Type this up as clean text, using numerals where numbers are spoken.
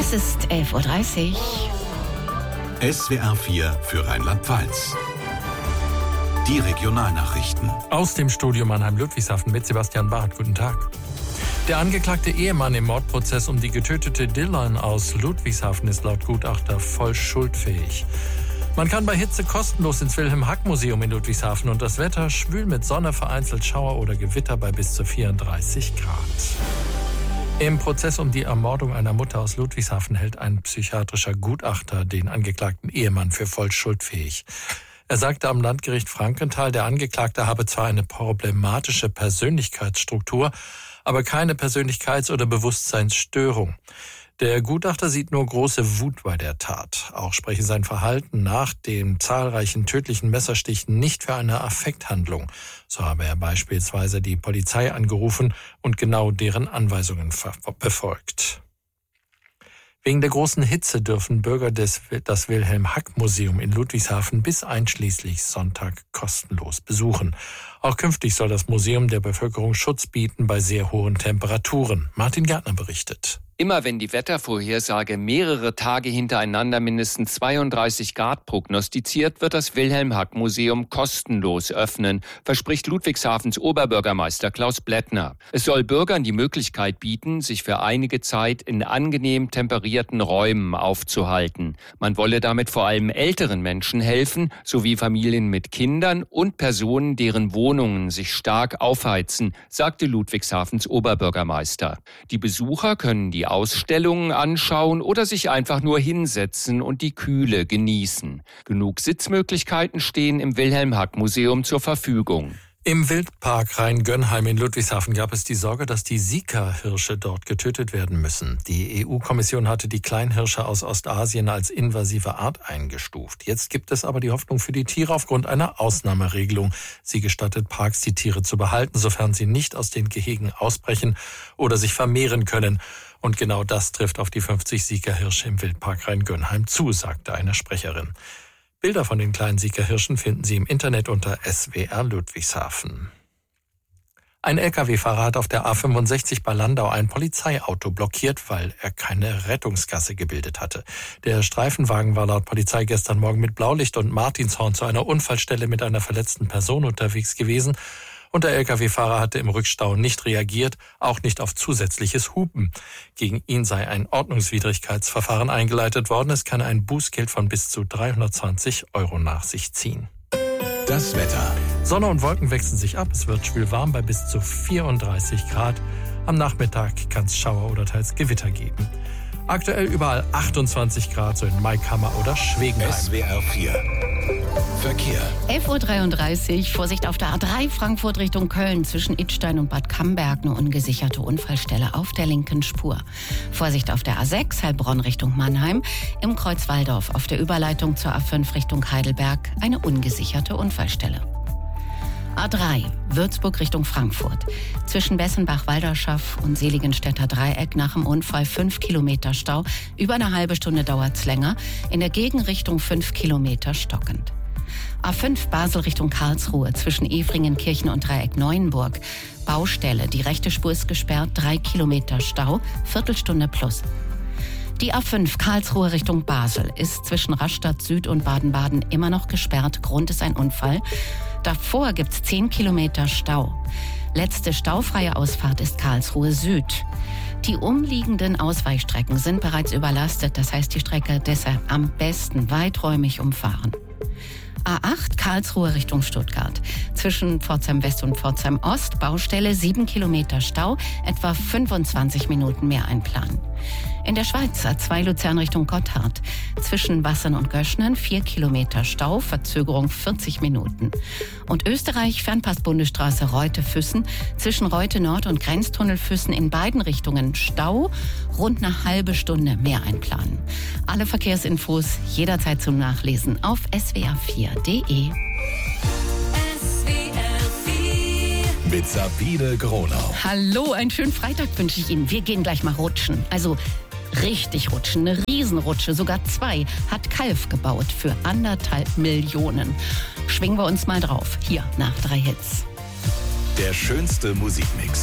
Es ist 11.30 Uhr. SWR 4 für Rheinland-Pfalz. Die Regionalnachrichten. Aus dem Studio Mannheim-Ludwigshafen mit Sebastian Barth. Guten Tag. Der angeklagte Ehemann im Mordprozess um die getötete Dylan aus Ludwigshafen ist laut Gutachter voll schuldfähig. Man kann bei Hitze kostenlos ins Wilhelm-Hack-Museum in Ludwigshafen und das Wetter schwül mit Sonne, vereinzelt Schauer oder Gewitter bei bis zu 34 Grad. Im Prozess um die Ermordung einer Mutter aus Ludwigshafen hält ein psychiatrischer Gutachter den angeklagten Ehemann für voll schuldfähig. Er sagte am Landgericht Frankenthal, der Angeklagte habe zwar eine problematische Persönlichkeitsstruktur, aber keine Persönlichkeits- oder Bewusstseinsstörung. Der Gutachter sieht nur große Wut bei der Tat. Auch spreche sein Verhalten nach den zahlreichen tödlichen Messerstichen nicht für eine Affekthandlung. So habe er beispielsweise die Polizei angerufen und genau deren Anweisungen befolgt. Wegen der großen Hitze dürfen Bürger das Wilhelm-Hack-Museum in Ludwigshafen bis einschließlich Sonntag kostenlos besuchen. Auch künftig soll das Museum der Bevölkerung Schutz bieten bei sehr hohen Temperaturen. Martin Gärtner berichtet. Immer wenn die Wettervorhersage mehrere Tage hintereinander mindestens 32 Grad prognostiziert, wird das Wilhelm-Hack-Museum kostenlos öffnen, verspricht Ludwigshafens Oberbürgermeister Klaus Blättner. Es soll Bürgern die Möglichkeit bieten, sich für einige Zeit in angenehm temperierten Räumen aufzuhalten. Man wolle damit vor allem älteren Menschen helfen, sowie Familien mit Kindern und Personen, deren Wohnungen sich stark aufheizen, sagte Ludwigshafens Oberbürgermeister. Die Besucher können die Ausstellungen anschauen oder sich einfach nur hinsetzen und die Kühle genießen. Genug Sitzmöglichkeiten stehen im Wilhelm-Hack-Museum zur Verfügung. Im Wildpark Rhein-Gönnheim in Ludwigshafen gab es die Sorge, dass die Sika-Hirsche dort getötet werden müssen. Die EU-Kommission hatte die Kleinhirsche aus Ostasien als invasive Art eingestuft. Jetzt gibt es aber die Hoffnung für die Tiere aufgrund einer Ausnahmeregelung. Sie gestattet Parks, die Tiere zu behalten, sofern sie nicht aus den Gehegen ausbrechen oder sich vermehren können. Und genau das trifft auf die 50 Sika-Hirsche im Wildpark Rhein-Gönnheim zu, sagte eine Sprecherin. Bilder von den kleinen Sika-Hirschen finden Sie im Internet unter SWR Ludwigshafen. Ein Lkw-Fahrer hat auf der A65 bei Landau ein Polizeiauto blockiert, weil er keine Rettungsgasse gebildet hatte. Der Streifenwagen war laut Polizei gestern Morgen mit Blaulicht und Martinshorn zu einer Unfallstelle mit einer verletzten Person unterwegs gewesen. Und der Lkw-Fahrer hatte im Rückstau nicht reagiert, auch nicht auf zusätzliches Hupen. Gegen ihn sei ein Ordnungswidrigkeitsverfahren eingeleitet worden. Es kann ein Bußgeld von bis zu 320 € nach sich ziehen. Das Wetter. Sonne und Wolken wechseln sich ab. Es wird schwülwarm bei bis zu 34 Grad. Am Nachmittag kann es Schauer oder teils Gewitter geben. Aktuell überall 28 Grad, so in Maikhammer oder Schwegenheim. SWR 4. Verkehr. 11.33 Uhr. Vorsicht auf der A3 Frankfurt Richtung Köln. Zwischen Idstein und Bad Camberg eine ungesicherte Unfallstelle auf der linken Spur. Vorsicht auf der A6 Heilbronn Richtung Mannheim. Im Kreuz Walldorf auf der Überleitung zur A5 Richtung Heidelberg eine ungesicherte Unfallstelle. A3 Würzburg Richtung Frankfurt. Zwischen Bessenbach-Walderschaff und Seligenstädter Dreieck nach dem Unfall 5 Kilometer Stau. Über eine halbe Stunde dauert's länger. In der Gegenrichtung 5 Kilometer stockend. A5 Basel Richtung Karlsruhe. Zwischen Efringen-Kirchen und Dreieck Neuenburg. Baustelle. Die rechte Spur ist gesperrt. 3 Kilometer Stau. Viertelstunde plus. Die A5 Karlsruhe Richtung Basel ist zwischen Rastatt Süd und Baden-Baden immer noch gesperrt. Grund ist ein Unfall. Davor gibt's 10 Kilometer Stau. Letzte staufreie Ausfahrt ist Karlsruhe Süd. Die umliegenden Ausweichstrecken sind bereits überlastet. Das heißt, die Strecke deshalb am besten weiträumig umfahren. A8 Karlsruhe Richtung Stuttgart. Zwischen Pforzheim West und Pforzheim Ost Baustelle 7 Kilometer Stau, etwa 25 Minuten mehr einplanen. In der Schweiz A2 Luzern Richtung Gotthard. Zwischen Wassern und Göschnen 4 Kilometer Stau, Verzögerung 40 Minuten. Und Österreich Fernpass-Bundesstraße Reute-Füssen. Zwischen Reute Nord und Grenztunnel Füssen in beiden Richtungen Stau, rund eine halbe Stunde mehr einplanen. Alle Verkehrsinfos jederzeit zum Nachlesen auf swr4.de. Mit Sabine Gronau. Hallo, einen schönen Freitag wünsche ich Ihnen. Wir gehen gleich mal rutschen. Also richtig rutschen, eine Riesenrutsche, sogar 2, hat Kalf gebaut für 1,5 Millionen. Schwingen wir uns mal drauf, hier nach 3 Hits. Der schönste Musikmix.